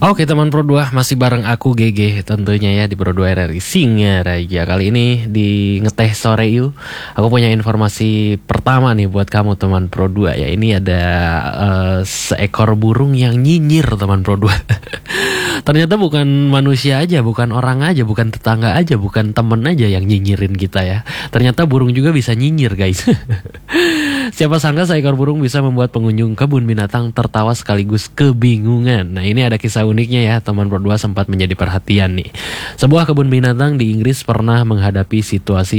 Oke teman Pro 2, masih bareng aku GG tentunya ya di Pro 2 RRI Singaraja. Kali ini di Ngeteh Sore Yuk, aku punya informasi pertama nih buat kamu teman Pro 2 ya. Ini ada seekor burung yang nyinyir teman Pro 2. Ternyata bukan manusia aja, bukan orang aja, bukan tetangga aja, bukan temen aja yang nyinyirin kita ya. Ternyata burung juga bisa nyinyir guys. Siapa sangka seekor burung bisa membuat pengunjung kebun binatang tertawa sekaligus kebingungan. Nah ini ada kisah uniknya ya, teman Pro 2 sempat menjadi perhatian nih. Sebuah kebun binatang di Inggris pernah menghadapi situasi